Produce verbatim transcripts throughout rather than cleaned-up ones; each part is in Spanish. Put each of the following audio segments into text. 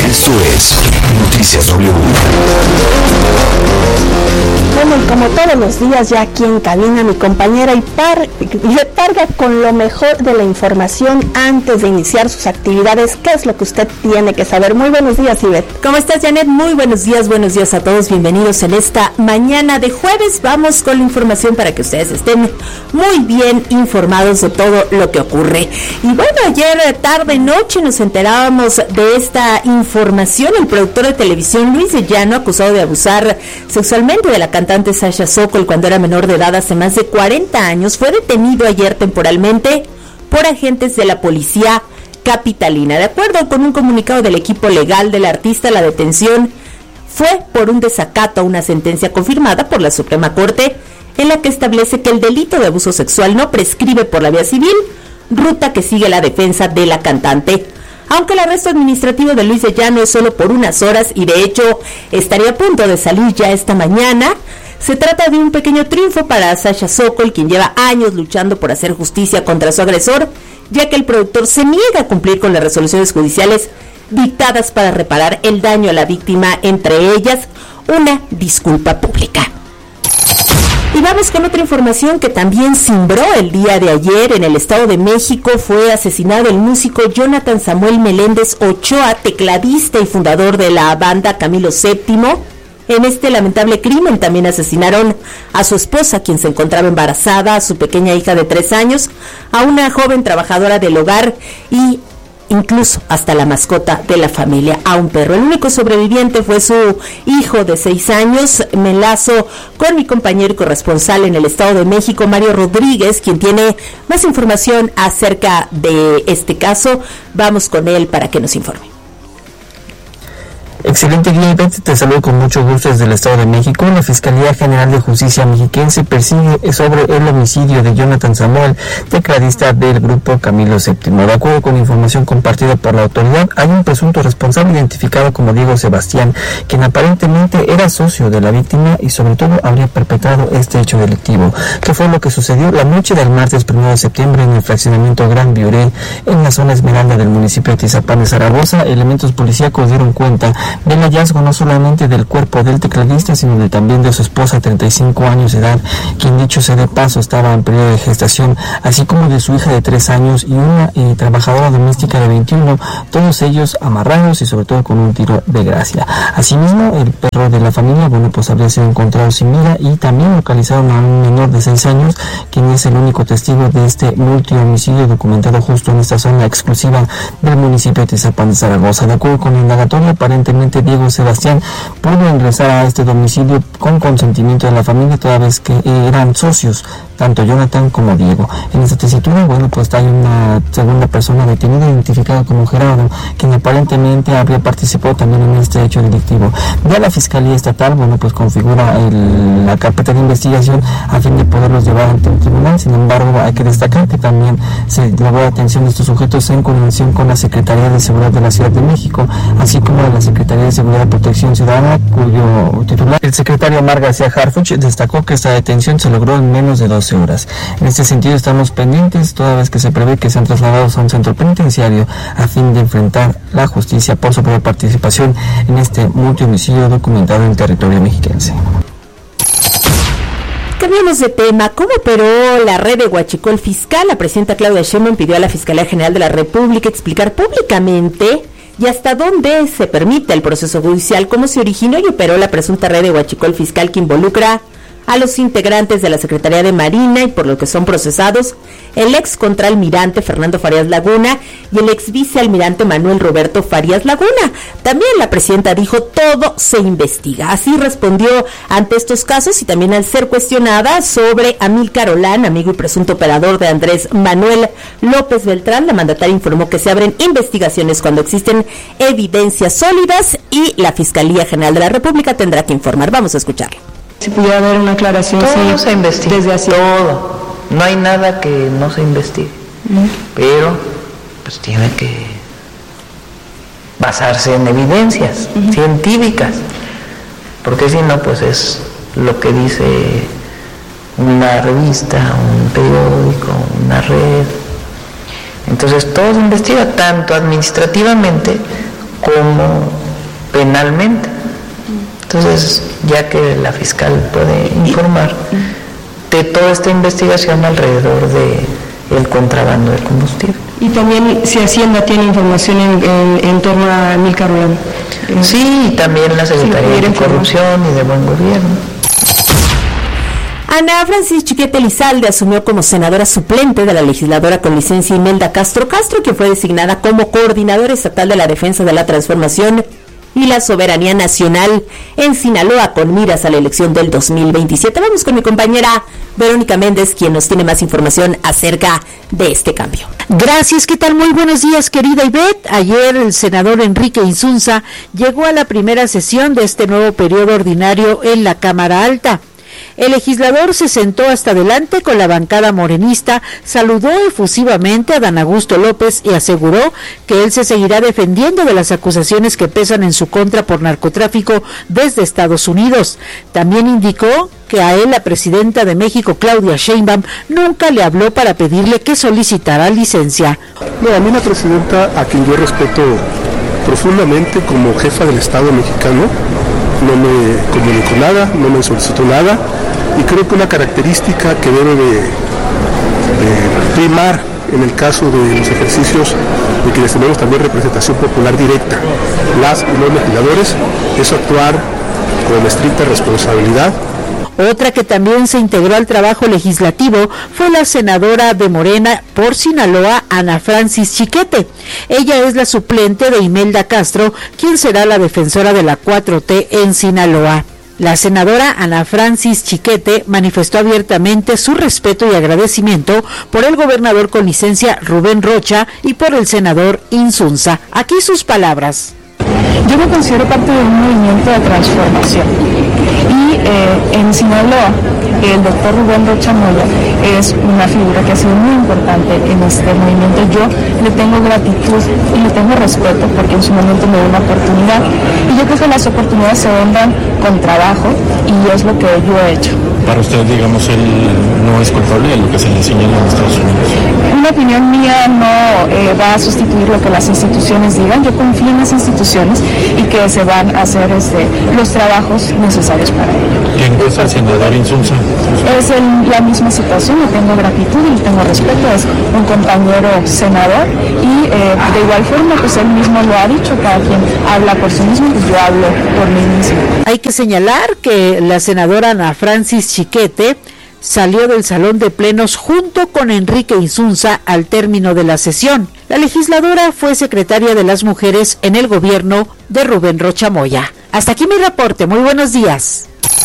Esto es Noticias W. Bueno, y como todos los días, ya aquí en cabina, mi compañera Ipar recarga con lo mejor de la información antes de iniciar sus actividades. ¿Qué es lo que usted tiene que saber? Muy buenos días, Ivette. ¿Cómo estás, Janet? Muy buenos días, buenos días a todos. Bienvenidos en esta mañana de jueves. Vamos con la información para que ustedes estén muy bien informados de todo lo que ocurre. Y bueno, ayer tarde, noche, nos enterábamos de esta información. El productor de televisión Luis de Llano, acusado de abusar sexualmente de la cantante Sasha Sokol cuando era menor de edad hace más de cuarenta años, fue detenido ayer temporalmente por agentes de la policía capitalina. De acuerdo con un comunicado del equipo legal del artista, la detención fue por un desacato a una sentencia confirmada por la Suprema Corte en la que establece que el delito de abuso sexual no prescribe por la vía civil, ruta que sigue la defensa de la cantante. Aunque el arresto administrativo de Luis de Llano es solo por unas horas y de hecho estaría a punto de salir ya esta mañana, se trata de un pequeño triunfo para Sasha Sokol, quien lleva años luchando por hacer justicia contra su agresor, ya que el productor se niega a cumplir con las resoluciones judiciales dictadas para reparar el daño a la víctima, entre ellas una disculpa pública. Y vamos con otra información que también cimbró el día de ayer. En el Estado de México fue asesinado el músico Jonathan Samuel Meléndez Ochoa, tecladista y fundador de la banda Camilo séptimo. En este lamentable crimen también asesinaron a su esposa, quien se encontraba embarazada, a su pequeña hija de tres años, a una joven trabajadora del hogar y incluso hasta la mascota de la familia, a un perro. El único sobreviviente fue su hijo de seis años. Me enlazo con mi compañero y corresponsal en el Estado de México, Mario Rodríguez, quien tiene más información acerca de este caso. Vamos con él para que nos informe. Excelente día, Ivette. Te saludo con mucho gusto desde el Estado de México. La Fiscalía General de Justicia Mexiquense persigue sobre el homicidio de Jonathan Samuel, tecladista del grupo Camilo séptimo. De acuerdo con información compartida por la autoridad, hay un presunto responsable identificado como Diego Sebastián, quien aparentemente era socio de la víctima y sobre todo habría perpetrado este hecho delictivo. ¿Qué fue lo que sucedió la noche del martes primero de septiembre en el fraccionamiento Gran Biuré, en la zona Esmeralda del municipio de Tizapán de Zaragoza? Elementos policíacos dieron cuenta del hallazgo no solamente del cuerpo del tecladista, sino de, también de su esposa, treinta y cinco años de edad, quien dicho sea de paso estaba en periodo de gestación, así como de su hija de tres años y una eh, trabajadora doméstica de veintiuno, todos ellos amarrados y sobre todo con un tiro de gracia. Asimismo, el perro de la familia, bueno, pues habría sido encontrado sin vida y también localizaron a un menor de seis años, quien es el único testigo de este multihomicidio documentado justo en esta zona exclusiva del municipio de Tizapán de Zaragoza. De acuerdo con el indagatorio, aparentemente Diego Sebastián pudo ingresar a este domicilio con consentimiento de la familia, toda vez que eh, eran socios, tanto Jonathan como Diego. En esta tesitura, bueno, pues hay una segunda persona detenida, identificada como Gerardo, quien aparentemente habría participado también en este hecho delictivo. Ya la Fiscalía Estatal, bueno, pues configura el, la carpeta de investigación a fin de poderlos llevar ante un tribunal. Sin embargo, hay que destacar que también se logró atención de estos sujetos en coordinación con la Secretaría de Seguridad de la Ciudad de México, así como de la Secretaría de Seguridad y Protección Ciudadana, cuyo titular, el secretario Omar García Harfuch, destacó que esta detención se logró en menos de doce horas. En este sentido estamos pendientes, toda vez que se prevé que sean trasladados a un centro penitenciario a fin de enfrentar la justicia por su propia participación en este multihomicidio documentado en territorio mexiquense. Cambiamos de tema. ¿Cómo operó la red de Huachicol Fiscal? La presidenta Claudia Sheinbaum pidió a la Fiscalía General de la República explicar públicamente y hasta dónde se permite el proceso judicial, cómo se originó y operó la presunta red de Huachicol Fiscal que involucra a los integrantes de la Secretaría de Marina y por lo que son procesados el ex contraalmirante Fernando Farías Laguna y el ex vicealmirante Manuel Roberto Farías Laguna. También la presidenta dijo: todo se investiga. Así respondió ante estos casos y también al ser cuestionada sobre Amílcar Olán, amigo y presunto operador de Andrés Manuel López Beltrán. La mandataria informó que se abren investigaciones cuando existen evidencias sólidas y la Fiscalía General de la República tendrá que informar. Vamos a escucharla. Si pudiera haber una aclaración, todo sí, se investiga, desde así. todo, no hay nada que no se investigue, uh-huh. pero pues tiene que basarse en evidencias uh-huh. científicas, porque si no, pues es lo que dice una revista, un periódico, una red. Entonces todo se investiga, tanto administrativamente como penalmente. Entonces, ya que la fiscal puede informar de toda esta investigación alrededor de el contrabando de combustible. Y también si Hacienda tiene información en, en, en torno a Amílcar Rolando. Sí, y también la Secretaría sí, de Corrupción y de Buen Gobierno. Ana Francis Chiquete Lizalde asumió como senadora suplente de la legisladora con licencia Imelda Castro Castro, que fue designada como coordinadora estatal de la defensa de la transformación y la soberanía nacional en Sinaloa con miras a la elección del dos mil veintisiete. Vamos con mi compañera Verónica Méndez, quien nos tiene más información acerca de este cambio. Gracias, ¿qué tal? Muy buenos días, querida Ivette. Ayer el senador Enrique Insunza llegó a la primera sesión de este nuevo periodo ordinario en la Cámara Alta. El legislador se sentó hasta adelante con la bancada morenista, saludó efusivamente a Dan Augusto López y aseguró que él se seguirá defendiendo de las acusaciones que pesan en su contra por narcotráfico desde Estados Unidos. También indicó que a él la presidenta de México, Claudia Sheinbaum, nunca le habló para pedirle que solicitara licencia. No, a mí la presidenta, a quien yo respeto profundamente como jefa del Estado mexicano, no me comunicó nada, no me solicitó nada, y creo que una característica que debe de, de primar en el caso de los ejercicios de quienes tenemos también representación popular directa, las y los legisladores, es actuar con estricta responsabilidad. Otra que también se integró al trabajo legislativo fue la senadora de Morena por Sinaloa, Ana Francis Chiquete. Ella es la suplente de Imelda Castro, quien será la defensora de la cuatro T en Sinaloa. La senadora Ana Francis Chiquete manifestó abiertamente su respeto y agradecimiento por el gobernador con licencia Rubén Rocha y por el senador Insunza. Aquí sus palabras. Yo me considero parte de un movimiento de transformación y eh, en Sinaloa el doctor Rubén Rocha Moya es una figura que ha sido muy importante en este movimiento. Yo le tengo gratitud y le tengo respeto porque en su momento me dio una oportunidad y yo creo que las oportunidades se vendan con trabajo y es lo que yo he hecho. Para usted, digamos, él no es culpable de lo que se le señala en Estados Unidos. Una opinión mía no eh, va a sustituir lo que las instituciones digan. Yo confío en las instituciones y que se van a hacer este, los trabajos necesarios para ello. ¿Quién es el senador Insunza? Es el, la misma situación, le tengo gratitud y le tengo respeto, es un compañero senador y eh, de igual forma, pues él mismo lo ha dicho, cada quien habla por sí mismo, pues yo hablo por mí mismo. Hay que señalar que la senadora Ana Francis Chiquete salió del salón de plenos junto con Enrique Insunza al término de la sesión. La legisladora fue secretaria de las mujeres en el gobierno de Rubén Rocha Moya. Hasta aquí mi reporte, muy buenos días.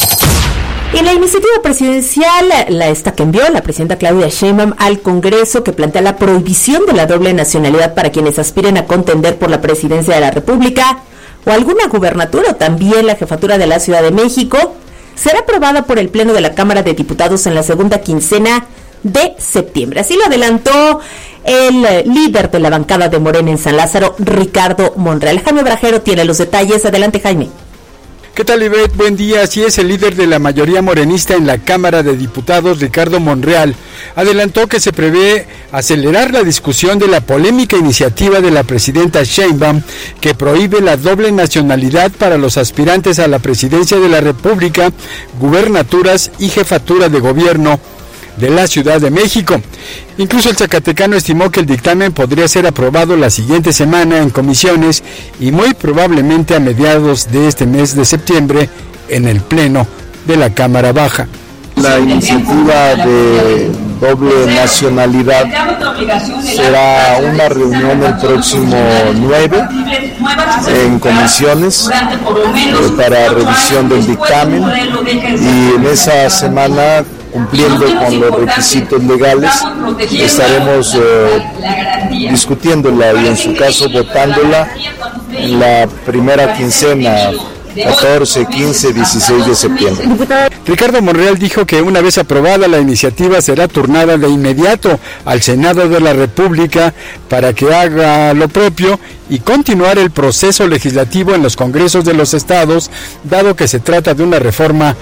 Y la iniciativa presidencial, la esta que envió la presidenta Claudia Sheinbaum al Congreso, que plantea la prohibición de la doble nacionalidad para quienes aspiren a contender por la presidencia de la República o alguna gubernatura o también la jefatura de la Ciudad de México, será aprobada por el Pleno de la Cámara de Diputados en la segunda quincena de septiembre. Así lo adelantó el líder de la bancada de Morena en San Lázaro, Ricardo Monreal. Jaime Brajero tiene los detalles. Adelante, Jaime. ¿Qué tal, Ivette? Buen día. Así es, el líder de la mayoría morenista en la Cámara de Diputados, Ricardo Monreal, adelantó que se prevé acelerar la discusión de la polémica iniciativa de la presidenta Sheinbaum que prohíbe la doble nacionalidad para los aspirantes a la presidencia de la República, gubernaturas y jefatura de gobierno de la Ciudad de México. Incluso el zacatecano estimó que el dictamen podría ser aprobado la siguiente semana en comisiones y muy probablemente a mediados de este mes de septiembre en el Pleno de la Cámara Baja. La iniciativa de doble nacionalidad será una reunión el próximo nueve en comisiones eh, para revisión del dictamen y en esa semana, cumpliendo con los requisitos legales, estaremos eh, discutiéndola y en su caso votándola en la primera quincena, catorce, quince, dieciséis de septiembre. Ricardo Monreal dijo que una vez aprobada la iniciativa será turnada de inmediato al Senado de la República para que haga lo propio y continuar el proceso legislativo en los congresos de los estados, dado que se trata de una reforma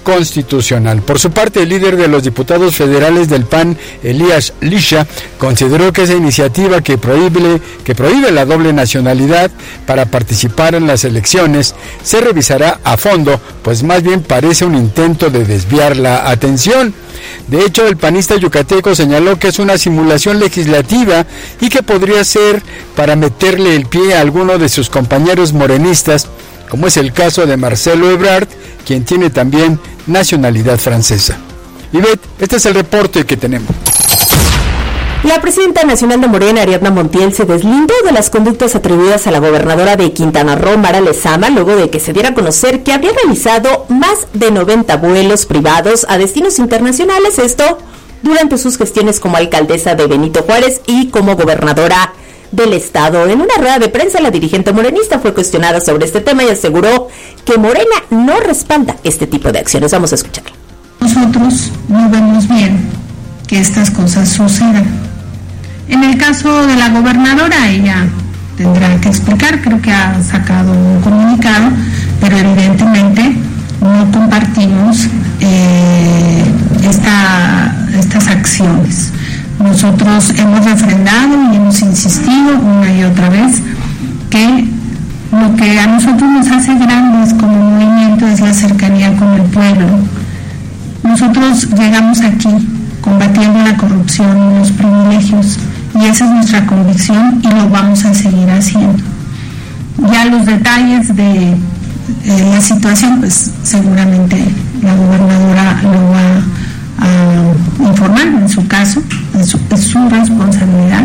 constitucional. Por su parte, el líder de los diputados federales del P A N, Elías Lisha, consideró que esa iniciativa que prohíbe, que prohíbe la doble nacionalidad para participar en las elecciones se revisará a fondo, pues más bien parece un intento de desviar la atención. De hecho, el panista yucateco señaló que es una simulación legislativa y que podría ser para meterle el pie a alguno de sus compañeros morenistas, como es el caso de Marcelo Ebrard, quien tiene también nacionalidad francesa. Ivette, este es el reporte que tenemos. La presidenta nacional de Morena, Ariadna Montiel, se deslindó de las conductas atribuidas a la gobernadora de Quintana Roo, Mara Lezama, luego de que se diera a conocer que habría realizado más de noventa vuelos privados a destinos internacionales, esto durante sus gestiones como alcaldesa de Benito Juárez y como gobernadora del estado. En una rueda de prensa, la dirigente morenista fue cuestionada sobre este tema y aseguró que Morena no respalda este tipo de acciones. Vamos a escucharlo. Nosotros no vemos bien que estas cosas sucedan. En el caso de la gobernadora, ella tendrá que explicar, creo que ha sacado un comunicado, pero evidentemente no compartimos eh, esta, estas acciones. Nosotros hemos refrendado y hemos insistido una y otra vez que lo que a nosotros nos hace grandes como movimiento es la cercanía con el pueblo. Nosotros llegamos aquí combatiendo la corrupción y los privilegios, y esa es nuestra convicción y lo vamos a seguir haciendo. Ya los detalles de eh, la situación, pues seguramente la gobernadora lo va a informar en su caso, es su, es su responsabilidad.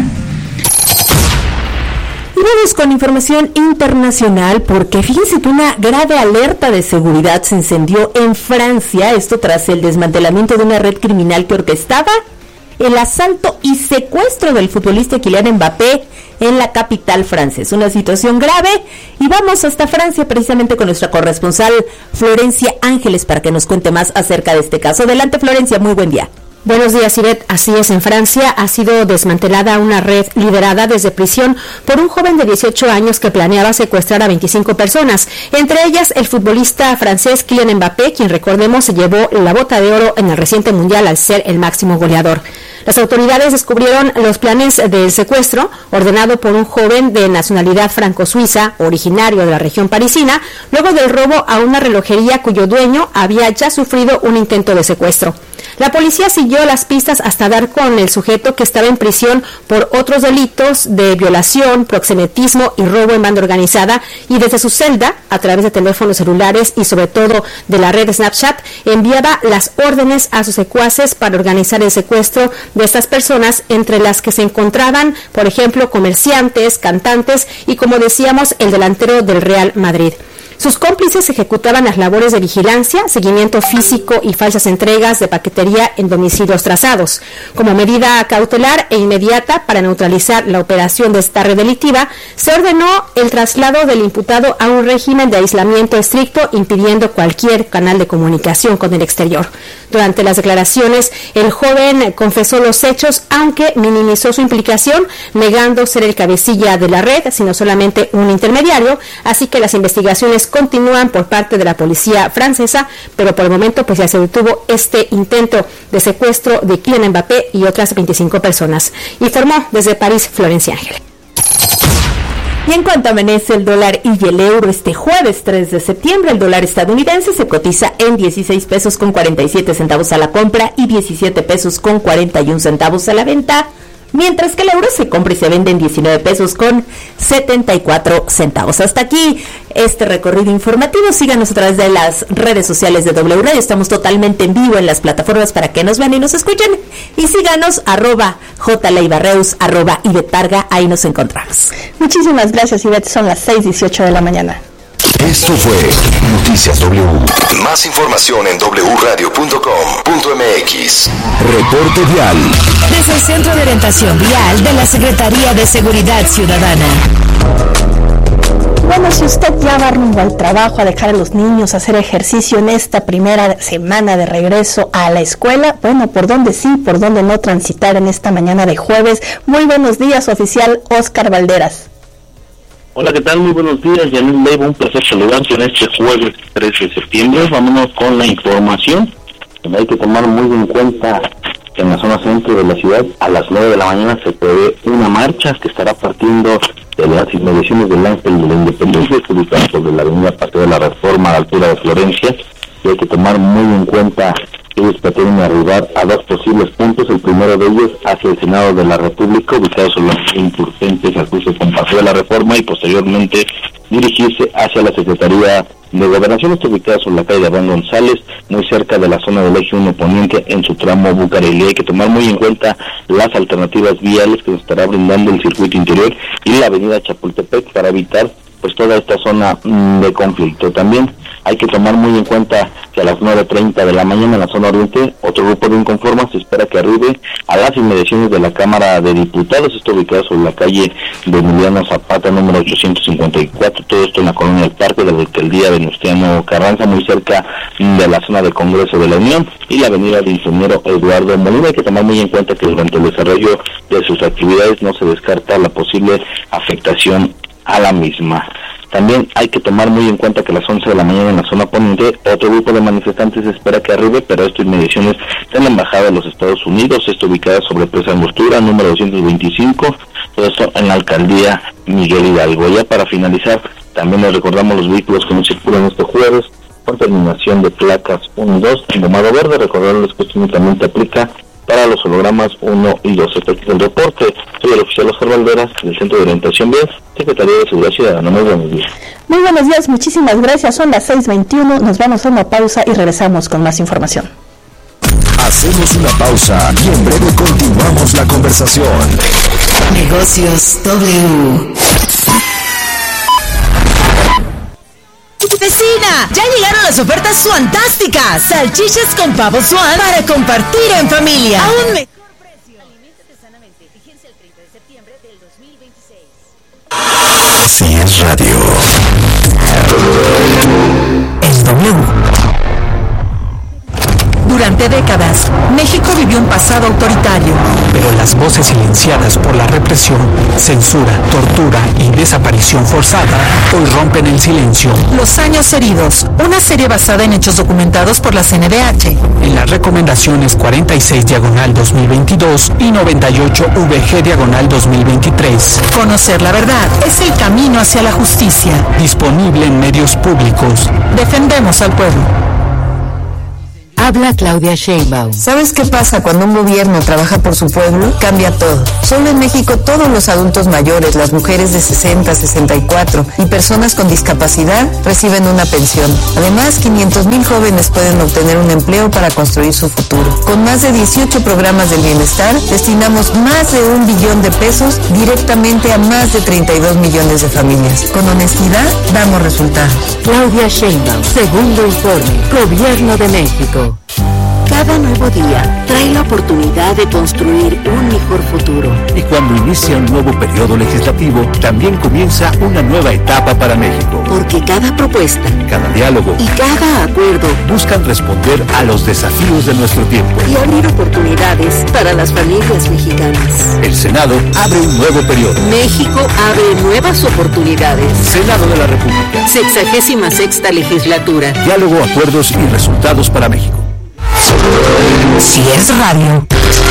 Y vamos con información internacional, porque fíjense que una grave alerta de seguridad se encendió en Francia, esto tras el desmantelamiento de una red criminal que orquestaba el asalto y secuestro del futbolista Kylian Mbappé en la capital francesa. Una situación grave, y vamos hasta Francia precisamente con nuestra corresponsal Florencia Ángeles para que nos cuente más acerca de este caso. Adelante, Florencia, muy buen día. Buenos días, Ivette. Así es, en Francia ha sido desmantelada una red liderada desde prisión por un joven de dieciocho años que planeaba secuestrar a veinticinco personas, entre ellas el futbolista francés Kylian Mbappé, quien, recordemos, se llevó la bota de oro en el reciente mundial al ser el máximo goleador. Las autoridades descubrieron los planes del secuestro, ordenado por un joven de nacionalidad franco-suiza, originario de la región parisina, luego del robo a una relojería cuyo dueño había ya sufrido un intento de secuestro. La policía siguió las pistas hasta dar con el sujeto que estaba en prisión por otros delitos de violación, proxenetismo y robo en banda organizada, y desde su celda, a través de teléfonos celulares y sobre todo de la red Snapchat, enviaba las órdenes a sus secuaces para organizar el secuestro de estas personas, entre las que se encontraban, por ejemplo, comerciantes, cantantes y, como decíamos, el delantero del Real Madrid. Sus cómplices ejecutaban las labores de vigilancia, seguimiento físico y falsas entregas de paquetería en domicilios trazados. Como medida cautelar e inmediata para neutralizar la operación de esta red delictiva, se ordenó el traslado del imputado a un régimen de aislamiento estricto, impidiendo cualquier canal de comunicación con el exterior. Durante las declaraciones, el joven confesó los hechos, aunque minimizó su implicación, negando ser el cabecilla de la red, sino solamente un intermediario, así que las investigaciones continúan por parte de la policía francesa, pero por el momento pues ya se detuvo este intento de secuestro de Kylian Mbappé y otras veinticinco personas. Informó desde París Florencia Ángel. Y en cuanto amanece el dólar y el euro este jueves tres de septiembre, el dólar estadounidense se cotiza en dieciséis pesos con cuarenta y siete centavos a la compra y diecisiete pesos con cuarenta y un centavos a la venta, mientras que el euro se compra y se vende en diecinueve pesos con setenta y cuatro centavos. Hasta aquí este recorrido informativo. Síganos a través de las redes sociales de W Radio. Estamos totalmente en vivo en las plataformas para que nos vean y nos escuchen. Y síganos, arroba jleibarreus, arroba Ivette Parga. Ahí nos encontramos. Muchísimas gracias, Ivette. Son las seis dieciocho de la mañana. Esto fue Noticias W. Más información en doble u radio punto com punto m x. Reporte vial. Desde el Centro de Orientación Vial de la Secretaría de Seguridad Ciudadana. Bueno, si usted ya va rumbo al trabajo, a dejar a los niños a hacer ejercicio en esta primera semana de regreso a la escuela, bueno, ¿por dónde sí, por dónde no transitar en esta mañana de jueves? Muy buenos días, oficial Óscar Valderas. Hola, ¿qué tal? Muy buenos días, Yanil Leiva, un placer saludarte en este jueves tres de septiembre. Vámonos con la información. Hay que tomar muy en cuenta que en la zona centro de la ciudad a las nueve de la mañana se prevé una marcha que estará partiendo de las inmediaciones del Ángel de la Independencia, ubicada sobre la avenida Paseo de la Reforma a la altura de Florencia. Y hay que tomar muy en cuenta que ellos pretenden arribar a dos posibles puntos. El primero de ellos hacia el Senado de la República, ubicado sobre los insurgentes al cruce con Paseo de la Reforma, y posteriormente dirigirse hacia la Secretaría de Gobernación, está ubicada sobre la calle de Adán González, muy cerca de la zona del eje uno poniente en su tramo Bucareli. Hay que tomar muy en cuenta las alternativas viales que nos estará brindando el circuito interior y la avenida Chapultepec para evitar pues toda esta zona mmm, de conflicto. También hay que tomar muy en cuenta que a las nueve treinta de la mañana en la zona oriente, otro grupo de inconformes se espera que arribe a las inmediaciones de la Cámara de Diputados. Está ubicado sobre la calle de Emiliano Zapata, número ochocientos cincuenta y cuatro, todo esto en la colonia del Parque de la alcaldía Venustiano Carranza, muy cerca de la zona de Congreso de la Unión, y la avenida del ingeniero Eduardo Molina. Hay que tomar muy en cuenta que durante el desarrollo de sus actividades no se descarta la posible afectación a la misma. También hay que tomar muy en cuenta que a las once de la mañana en la zona poniente, otro grupo de manifestantes espera que arribe, pero esto inmediaciones de la Embajada de los Estados Unidos, esto ubicada sobre Presa Angostura, número doscientos veinticinco, todo esto en la alcaldía Miguel Hidalgo. Ya para finalizar, también les recordamos los vehículos que no circulan este jueves, con terminación de placas uno y dos, en domado verde. Recordarles que esto únicamente aplica para los hologramas uno y dos. Este es el reporte. Soy el oficial Oscar Valderas, del Centro de Orientación Vial, Secretaría de Seguridad Ciudadana. Muy buenos días. Muy buenos días, muchísimas gracias. Son las seis veintiuno, nos vamos a una pausa y regresamos con más información. Hacemos una pausa y en breve continuamos la conversación. Negocios W. ¡Vecina! ¡Ya llegaron las ofertas fantásticas! Salchichas con pavo Swan para compartir en familia. ¡A un mejor precio! Aliméntate sanamente. Vigencia el treinta de septiembre del dos mil veintiséis. Si es radio. Es W. Durante décadas, México vivió un pasado autoritario. Pero las voces silenciadas por la represión, censura, tortura y desaparición forzada hoy rompen el silencio. Los años heridos, una serie basada en hechos documentados por la C N D H. En las recomendaciones cuarenta y seis diagonal dos mil veintidós y noventa y ocho V G diagonal dos mil veintitrés. Conocer la verdad es el camino hacia la justicia. Disponible en medios públicos. Defendemos al pueblo. Habla Claudia Sheinbaum. ¿Sabes qué pasa cuando un gobierno trabaja por su pueblo? Cambia todo. Solo en México todos los adultos mayores, las mujeres de sesenta, sesenta y cuatro y personas con discapacidad reciben una pensión. Además, quinientos mil jóvenes pueden obtener un empleo para construir su futuro. Con más de dieciocho programas del bienestar, destinamos más de un billón de pesos directamente a más de treinta y dos millones de familias. Con honestidad, damos resultados. Claudia Sheinbaum, segundo informe, Gobierno de México. Cada nuevo día trae la oportunidad de construir un mejor futuro. Y cuando inicia un nuevo periodo legislativo, también comienza una nueva etapa para México. Porque cada propuesta, cada diálogo y cada acuerdo buscan responder a los desafíos de nuestro tiempo y abrir oportunidades para las familias mexicanas. El Senado abre un nuevo periodo. México abre nuevas oportunidades. Senado de la República. Sexagésima sexta legislatura. Diálogo, acuerdos y resultados para México. Si es radio.